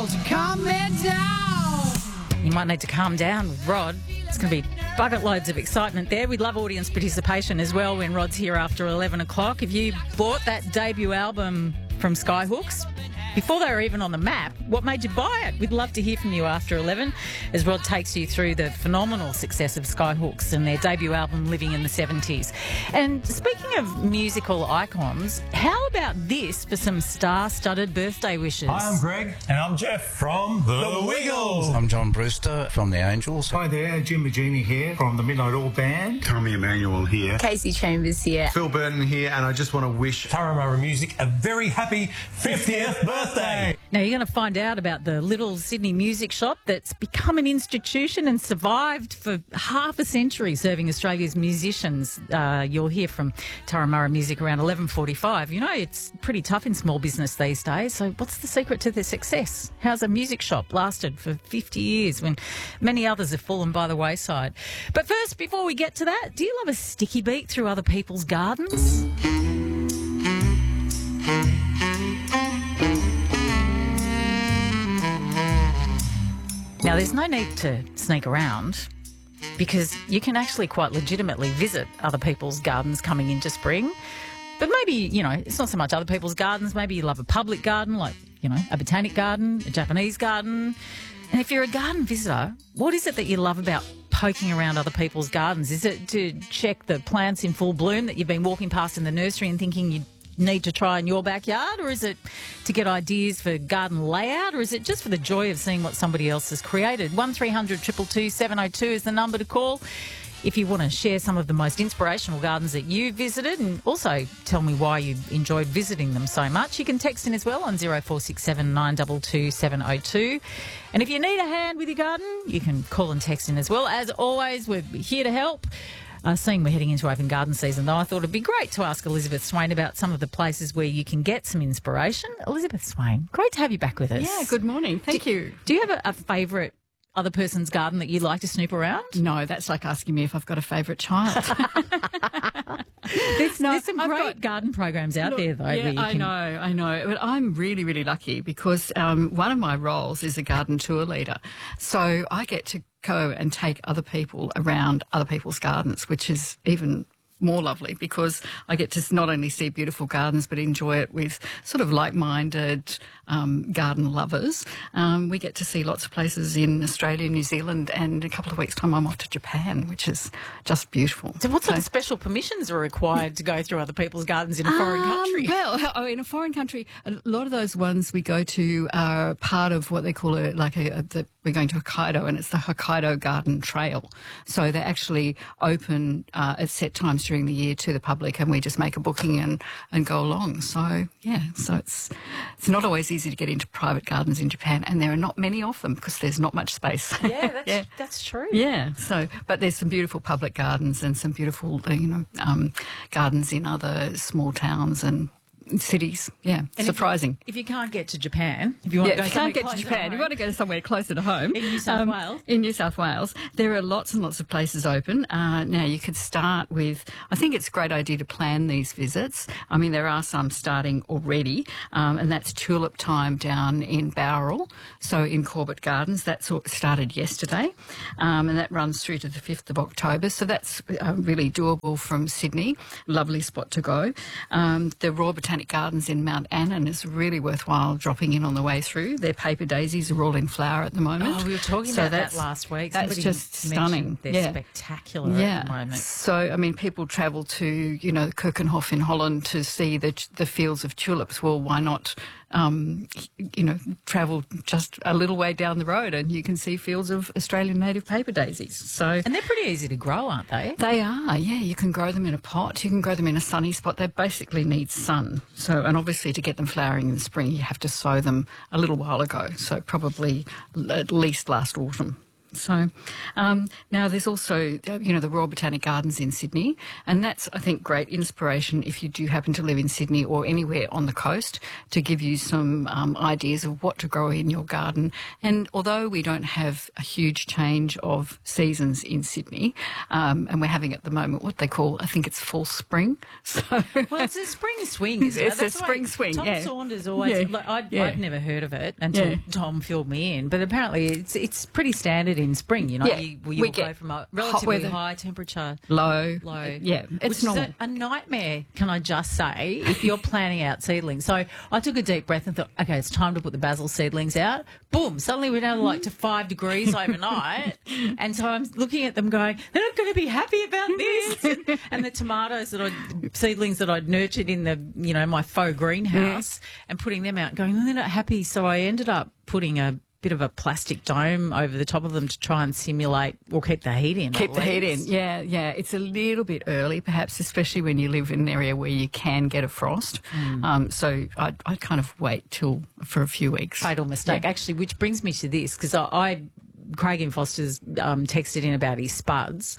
world to calm it down. You might need to calm down with Rod. It's going to be bucket loads of excitement there. We'd love audience participation as well when Rod's here after 11 o'clock. If you bought that debut album from Skyhooks before they were even on the map, what made you buy it? We'd love to hear from you after 11 as Rod takes you through the phenomenal success of Skyhooks and their debut album Living in the 70s. And speaking of musical icons, how about this for some star-studded birthday wishes? Hi, I'm Greg. And I'm Jeff from The Wiggles. I'm John Brewster from The Angels. Hi there, Jim Magini here from the Midnight Oil Band. Tommy Emmanuel here. Casey Chambers here. Phil Burton here, and I just want to wish Taramara Music a very happy 50th birthday. Now, you're going to find out about the Little Sydney Music Shop that's become an institution and survived for half a century serving Australia's musicians. You'll hear from Taramara Music around 11:45. You know, it's pretty tough in small business these days, so what's the secret to their success? How's a music shop lasted for 50 years when many others have fallen by the wayside? But first, before we get to that, do you love a sticky beat through other people's gardens? Now, there's no need to sneak around because you can actually quite legitimately visit other people's gardens coming into spring. But maybe, you know, it's not so much other people's gardens. Maybe you love a public garden like, you know, a botanic garden, a Japanese garden. And if you're a garden visitor, what is it that you love about poking around other people's gardens? Is it to check the plants in full bloom that you've been walking past in the nursery and thinking you need to try in your backyard? Or is it to get ideas for garden layout? Or is it just for the joy of seeing what somebody else has created? 1300 222 702 is the number to call if you want to share some of the most inspirational gardens that you visited, and also tell me why you enjoyed visiting them so much. You can text in as well on 0467 922 702. And if you need a hand with your garden, you can call and text in as well. As always, we're here to help. Seeing we're heading into open garden season, though, I thought it'd be great to ask Elizabeth Swain about some of the places where you can get some inspiration. Elizabeth Swain, great to have you back with us. Yeah, good morning. Thank you. Do you have a favourite other person's garden that you like to snoop around? No, that's like asking me if I've got a favourite child. There's some great garden programs out there, though. Yeah, I know. But I'm really, really lucky because one of my roles is a garden tour leader. So I get to go and take other people around other people's gardens, which is even more lovely because I get to not only see beautiful gardens but enjoy it with sort of like-minded garden lovers. We get to see lots of places in Australia, New Zealand, and in a couple of weeks' time I'm off to Japan, which is just beautiful. So what sort of special permissions are required to go through other people's gardens in a foreign country? Well, in a foreign country, a lot of those ones we go to are part of what they call we're going to Hokkaido, and it's the Hokkaido Garden Trail. So they're actually open at set times during the year to the public, and we just make a booking and go along. So, yeah, so it's not always easy to get into private gardens in Japan, and there are not many of them because there's not much space. Yeah, that's true. Yeah, so, but there's some beautiful public gardens and some beautiful, gardens in other small towns and cities. Yeah, and surprising. If you can't get to Japan, if you want to go somewhere closer to Japan, you want to go somewhere closer to home. In New South Wales. In New South Wales, there are lots and lots of places open. Now, you could start with, I think it's a great idea to plan these visits. I mean, there are some starting already, and that's Tulip Time down in Bowral, so in Corbett Gardens. That started yesterday, and that runs through to the 5th of October, so that's really doable from Sydney. Lovely spot to go. The Royal Botanic Gardens in Mount Annan is really worthwhile dropping in on the way through. Their paper daisies are all in flower at the moment. Oh, we were talking about that last week. That's just stunning. They're spectacular at the moment. So, I mean, people travel to, Keukenhof in Holland to see the fields of tulips. Well, why not, travel just a little way down the road and you can see fields of Australian native paper daisies. So, and they're pretty easy to grow, aren't they? They are, yeah. You can grow them in a pot. You can grow them in a sunny spot. They basically need sun. So, and obviously to get them flowering in the spring, you have to sow them a little while ago. So probably at least last autumn. So now there's also, the Royal Botanic Gardens in Sydney, and that's, I think, great inspiration if you do happen to live in Sydney or anywhere on the coast, to give you some ideas of what to grow in your garden. And although we don't have a huge change of seasons in Sydney, and we're having at the moment what they call, I think it's false spring. So Well, it's a spring swing, isn't it? It's a spring swing, Tom yeah. Saunders always... Yeah. I'd never heard of it until Tom filled me in, but apparently it's pretty standard in spring, Yeah. You We will get go from a hot relatively weather. high temperature... low. Low. Yeah, Which it's is normal. a nightmare, can I just say, if you're planning out seedlings. So I took a deep breath and thought, okay, it's time to put the basil seedlings out. Boom, suddenly we're down to 5 degrees overnight. And so I'm looking at them going, they're not going to be happy about this. And the tomatoes seedlings that I'd nurtured in my faux greenhouse and putting them out and going, they're not happy. So I ended up putting a bit of a plastic dome over the top of them to try and simulate or keep the heat in. Keep the heat in. Yeah. It's a little bit early, perhaps, especially when you live in an area where you can get a frost. So I'd kind of wait for a few weeks. Fatal mistake, actually, which brings me to this, because Craig in Foster's texted in about his spuds.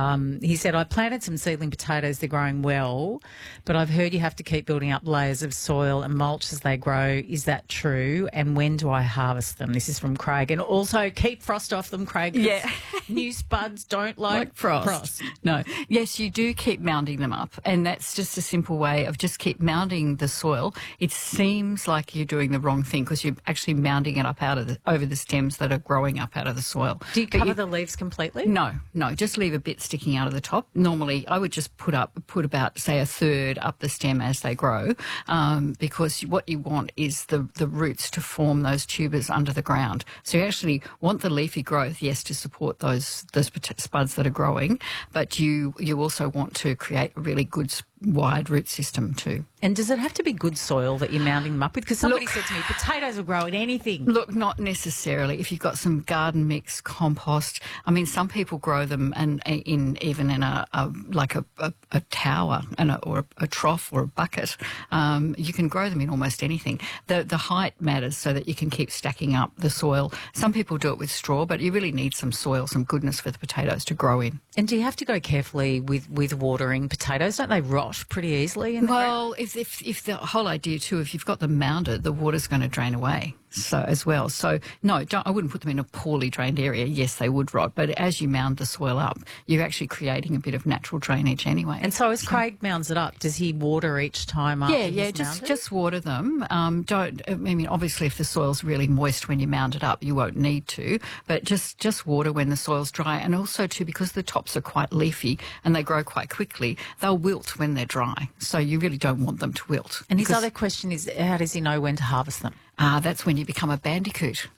He said, I planted some seedling potatoes. They're growing well, but I've heard you have to keep building up layers of soil and mulch as they grow. Is that true? And when do I harvest them? This is from Craig. And also keep frost off them, Craig. 'Cause Yeah. new spuds don't like frost. No. Yes, you do keep mounding them up, and that's just a simple way of just keep mounding the soil. It seems like you're doing the wrong thing because you're actually mounding it up over the stems that are growing up out of the soil. Do you cover the leaves completely? No, just leave a bit sticking out of the top. Normally, I would just put about, say, a third up the stem as they grow, because what you want is the roots to form those tubers under the ground. So you actually want the leafy growth, yes, to support those spuds that are growing, but you also want to create a really good wide root system too. And does it have to be good soil that you're mounding them up with? Because somebody said to me, potatoes will grow in anything. Look, not necessarily. If you've got some garden mix, compost, I mean, some people grow them even in a tower or a trough or a bucket. You can grow them in almost anything. The height matters so that you can keep stacking up the soil. Some people do it with straw, but you really need some soil, some goodness for the potatoes to grow in. And do you have to go carefully with watering potatoes? Don't they rot pretty easily in the ground? If the whole idea too, if you've got them mounded, the water's going to drain away. So as well. So no, I wouldn't put them in a poorly drained area. Yes, they would rot, but as you mound the soil up, you're actually creating a bit of natural drainage anyway. And so as Craig mounds it up, does he water each time after he's mounded? just water them. Obviously if the soil's really moist when you mound it up, you won't need to, but just water when the soil's dry. And also too, because the tops are quite leafy and they grow quite quickly, they'll wilt when they're dry. So you really don't want them to wilt. And his other question is, how does he know when to harvest them? That's when you become a bandicoot.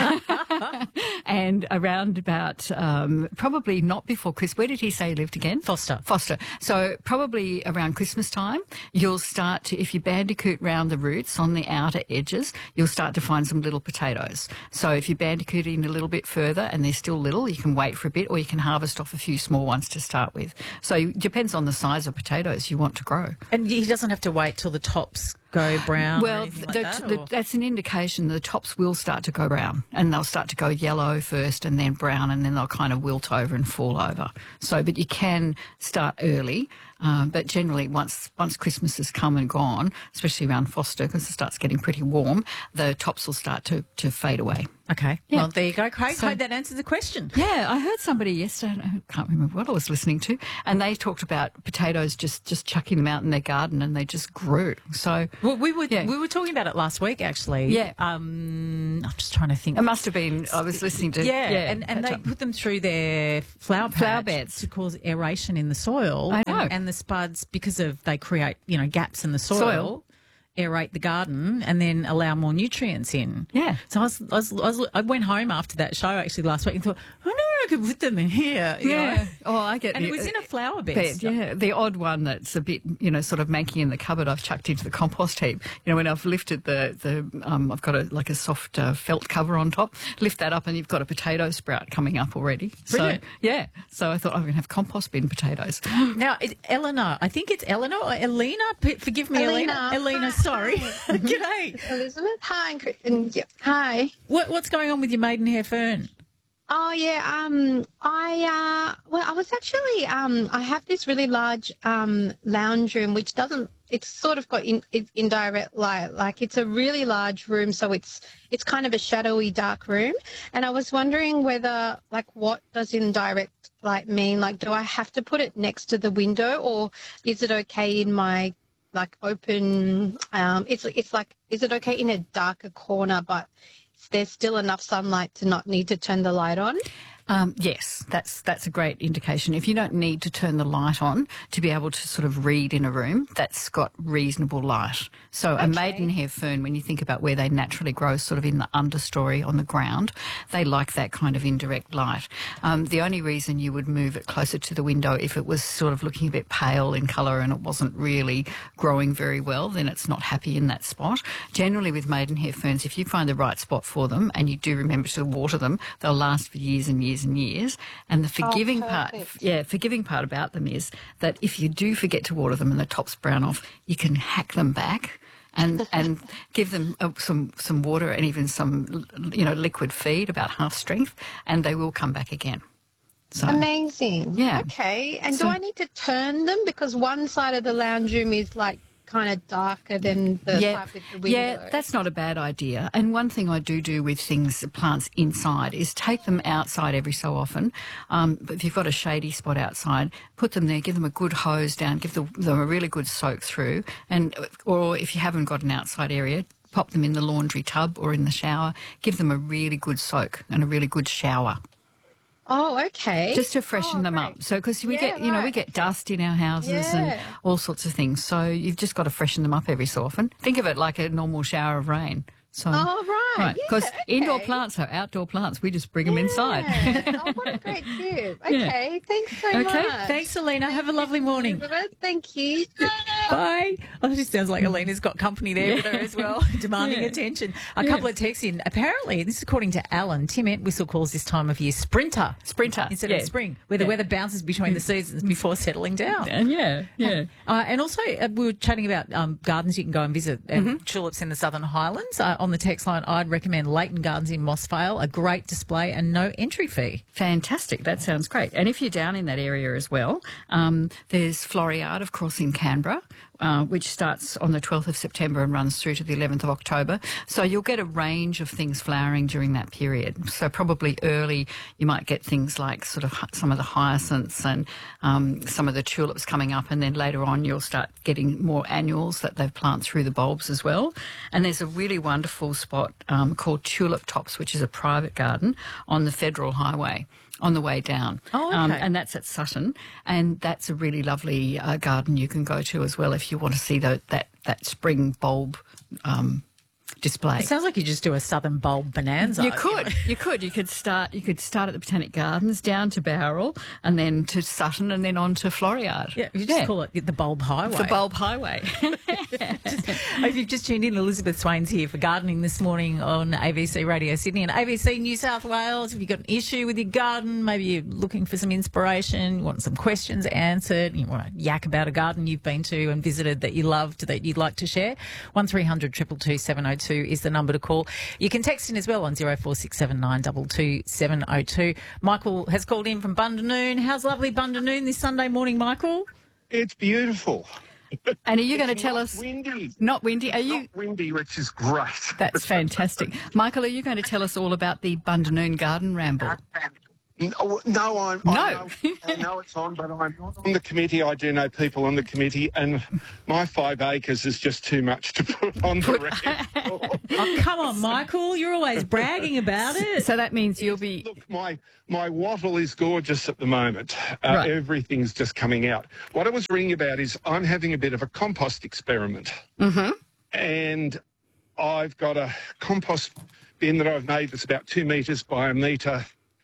And around about, probably not before Christmas. Where did he say he lived again? Foster. So probably around Christmas time, you'll start to, if you bandicoot round the roots on the outer edges, you'll start to find some little potatoes. So if you bandicoot in a little bit further and they're still little, you can wait for a bit, or you can harvest off a few small ones to start with. So it depends on the size of potatoes you want to grow. And he doesn't have to wait till the tops go brown? Well, that's an indication the tops will start to go brown, and they'll start to go yellow first and then brown, and then they'll kind of wilt over and fall over. So, but you can start early. But generally, once Christmas has come and gone, especially around Foster, because it starts getting pretty warm, the tops will start to fade away. Okay. Yeah. Well, there you go, Craig. So- Hope that answers the question. Yeah, I heard somebody yesterday, I can't remember what I was listening to, and they talked about potatoes just chucking them out in their garden and they just grew. So Well, we were Yeah. talking about it last week, actually. Yeah. I'm just trying to think. it must have been, I was listening to... and they put them through their flower beds to cause aeration in the soil. I know. And the spuds, because they create gaps in the soil, aerate the garden and then allow more nutrients in. Yeah. So I went home after that show actually last week and thought, I know I could put them in here. you know. Oh, I get And it. it was in a flower bed. Yeah, the odd one that's a bit, sort of manky in the cupboard, I've chucked into the compost heap. When I've lifted I've got a soft felt cover on top, lift that up and you've got a potato sprout coming up already. Brilliant. So, yeah. So I thought I'm going to have compost bin potatoes. Now, Eleanor, I think it's Eleanor or Elena. Forgive me, Elena. Elena, sorry. G'day. Elizabeth. Hi. Hi. What's going on with your maidenhair fern? Oh yeah. I was actually I have this really large lounge room which doesn't. It's sort of got indirect light. Like it's a really large room, so it's kind of a shadowy, dark room. And I was wondering whether, like, what does indirect light mean? Like, do I have to put it next to the window, or is it okay in my like open? It's like, is it okay in a darker corner, but there's still enough sunlight to not need to turn the light on? Yes, that's a great indication. If you don't need to turn the light on to be able to sort of read in a room, that's got reasonable light. So a maidenhair fern, when you think about where they naturally grow, sort of in the understory on the ground, they like that kind of indirect light. The only reason you would move it closer to the window if it was sort of looking a bit pale in colour and it wasn't really growing very well, then it's not happy in that spot. Generally with maidenhair ferns, if you find the right spot for them and you do remember to water them, they'll last for years and years and years. And the forgiving part about them is that if you do forget to water them and the top's brown off, you can hack them back and give them some water and even some liquid feed, about half strength, and they will come back again. So, amazing. Yeah. Okay. And do I need to turn them, because one side of the lounge room is like kind of darker than the side with the window? Yeah, that's not a bad idea. And one thing I do with plants inside is take them outside every so often. But if you've got a shady spot outside, put them there, give them a good hose down, give them a really good soak through. Or if you haven't got an outside area, pop them in the laundry tub or in the shower. Give them a really good soak and a really good shower. Oh, okay. Just to freshen them up. So, because we get dust in our houses and all sorts of things. So you've just got to freshen them up every so often. Think of it like a normal shower of rain. So, right. Because indoor plants are outdoor plants. We just bring them inside. Oh, what a great tip. Okay, thanks so much. Okay, thanks, Alina. Have a lovely morning. Thank you. Bye. Oh, she sounds like Alina's got company there with her as well, demanding attention. A couple of texts in. Apparently, this is according to Alan, Tim Entwistle calls this time of year sprinter instead of spring, where the weather bounces between the seasons before settling down. And also, we were chatting about gardens you can go and visit, and tulips in the Southern Highlands. On the text line, I'd recommend Leighton Gardens in Mossvale, a great display and no entry fee. Fantastic. That sounds great. And if you're down in that area as well, there's Floriade, of course, in Canberra, which starts on the 12th of September and runs through to the 11th of October. So you'll get a range of things flowering during that period. So probably early you might get things like sort of some of the hyacinths and some of the tulips coming up, and then later on you'll start getting more annuals that they plant through the bulbs as well. And there's a really wonderful spot called Tulip Tops, which is a private garden on the Federal Highway on the way down. Oh, okay. And that's at Sutton. And that's a really lovely garden you can go to as well if you want to see that spring bulb display. It sounds like you just do a southern bulb bonanza. You could. You could start at the Botanic Gardens, down to Bowral, and then to Sutton, and then on to Floriade. Yeah, you just call it the Bulb Highway. The Bulb Highway. If you've just tuned in, Elizabeth Swain's here for Gardening this morning on ABC Radio Sydney and ABC New South Wales. If you've got an issue with your garden, maybe you're looking for some inspiration, you want some questions answered, you want to yak about a garden you've been to and visited that you loved that you'd like to share, 1300 222 702 is the number to call. You can text in as well on 0467 222 702. Michael has called in from Bundanoon. How's lovely Bundanoon this Sunday morning, Michael? It's beautiful. And are you going to tell us? Windy. Not windy. Not windy, which is great. That's fantastic. Michael, are you going to tell us all about the Bundanoon Garden Ramble? No, I know it's on, but I'm not on the committee. I do know people on the committee, and my 5 acres is just too much to put on the record. Oh, come on, Michael. You're always bragging about it. So that means you'll be... Look, my wattle is gorgeous at the moment. Right. Everything's just coming out. What I was reading about is I'm having a bit of a compost experiment. Mm-hmm. And I've got a compost bin that I've made that's about 2 metres by a metre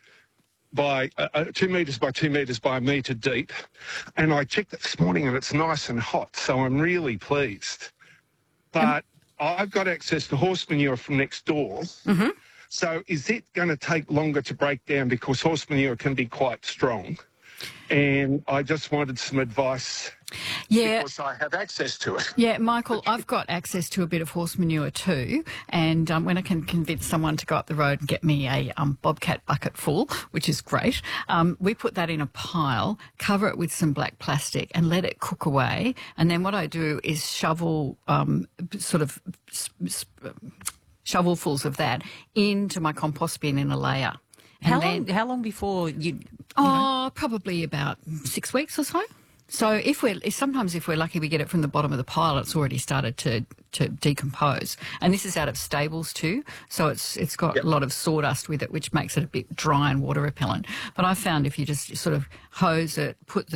by 2 metres by 2 metres by a metre deep. And I checked it this morning and it's nice and hot, so I'm really pleased. But I've got access to horse manure from next door. Mm-hmm. So is it going to take longer to break down, because horse manure can be quite strong? And I just wanted some advice Yeah. because I have access to it. Yeah, Michael, I've got access to a bit of horse manure too, and when I can convince someone to go up the road and get me a bobcat bucket full, which is great, we put that in a pile, cover it with some black plastic and let it cook away, and then what I do is shovel shovelfuls of that into my compost bin in a layer. And How long before you? Probably about 6 weeks or so. So sometimes if we're lucky, we get it from the bottom of the pile, it's already started to decompose. And this is out of stables too, so it's got a lot of sawdust with it, which makes it a bit dry and water repellent. But I found if you just sort of hose it, put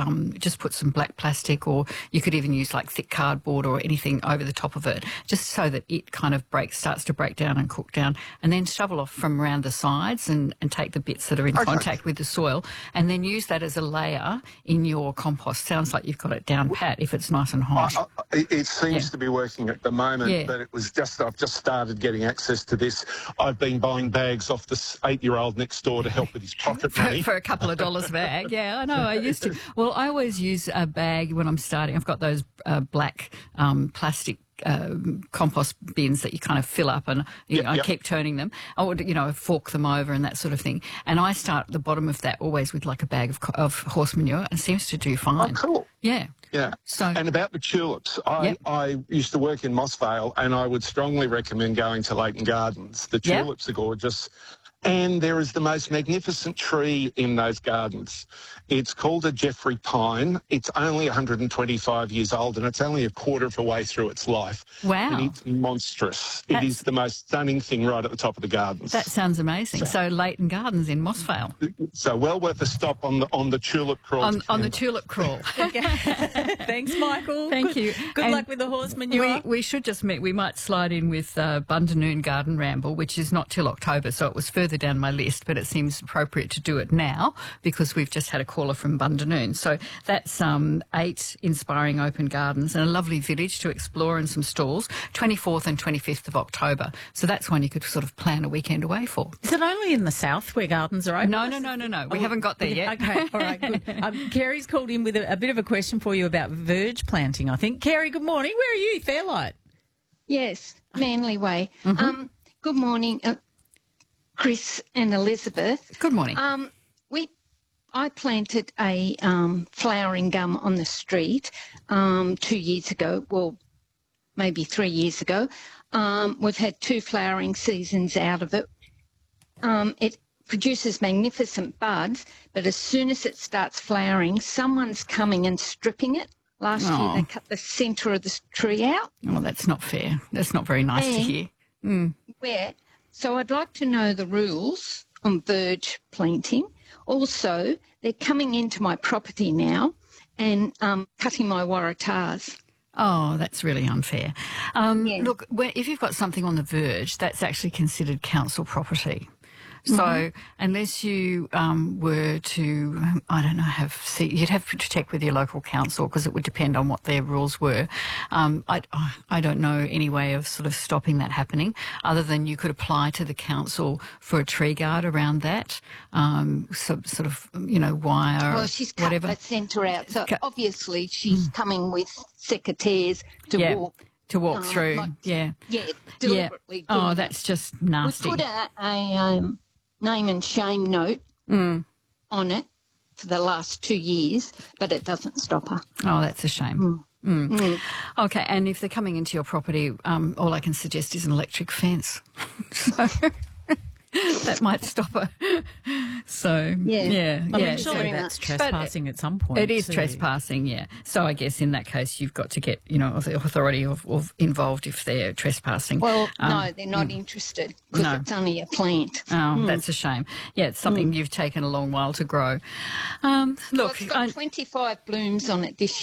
some black plastic, or you could even use like thick cardboard or anything over the top of it, just so that it kind of starts to break down and cook down, and then shovel off from around the sides and take the bits that are in contact with the soil, and then use that as a layer in your compost. Sounds like you've got it down pat if it's nice and hot. It seems to be working at the moment, but I've just started getting access to this. I've been buying bags off this 8-year-old next door to help with his pocket money. For a couple of dollars a bag. Yeah, I know. I used to. Well, I always use a bag when I'm starting. I've got those black plastic compost bins that you kind of fill up, and I keep turning them. I would, fork them over and that sort of thing. And I start at the bottom of that always with like a bag of horse manure, and it seems to do fine. Oh, cool. Yeah. Yeah. And about the tulips, I used to work in Mossvale, and I would strongly recommend going to Leighton Gardens. The tulips are gorgeous. And there is the most magnificent tree in those gardens. It's called a Jeffrey pine. It's only 125 years old, and it's only a quarter of a way through its life. Wow. And it's monstrous. It is the most stunning thing right at the top of the gardens. That sounds amazing. So Leighton Gardens in Mossvale. So well worth a stop on the tulip crawl. On the tulip crawl. Thanks, Michael. Thank you. Good luck with the horse manure. We should just meet. We might slide in with Bundanoon Garden Ramble, which is not till October, so it was further down my list, but it seems appropriate to do it now because we've just had a caller from Bundanoon. So that's 8 inspiring open gardens and a lovely village to explore and some stalls, 24th and 25th of October. So that's one you could sort of plan a weekend away for. Is it only in the south where gardens are open? No. We haven't got there yet. Okay, all right, good. Kerry's called in with a bit of a question for you about verge planting, I think. Kerry, good morning. Where are you? Fairlight? Yes, Manly Way. Good morning, Chris and Elizabeth. Good morning. I planted a flowering gum on the street 2 years ago, well, maybe 3 years ago. We've had 2 flowering seasons out of it. It produces magnificent buds, but as soon as it starts flowering, someone's coming and stripping it. Last year they cut the centre of the tree out. Oh, that's not fair. That's not very nice to hear. So I'd like to know the rules on verge planting. Also, they're coming into my property now and cutting my waratahs. Oh, that's really unfair. Look, if you've got something on the verge, that's actually considered council property. So unless you were to, I don't know, you'd have to check with your local council because it would depend on what their rules were. I don't know any way of sort of stopping that happening other than you could apply to the council for a tree guard around that, sort of, wire Well, she's cut whatever. the centre out. So obviously she's coming with secateurs to walk. To walk through, Deliberately. Oh, that's just nasty. We put a name and shame note on it for the last 2 years, but it doesn't stop her. Oh, that's a shame. Okay, and if they're coming into your property, all I can suggest is an electric fence. So that might stop her. So, surely that's trespassing at some point. It is trespassing, yeah. So I guess in that case you've got to get, the authority of involved if they're trespassing. Well, no, they're not interested because it's only a plant. Oh, that's a shame. Yeah, it's something you've taken a long while to grow. Look, it's got 25 blooms on it this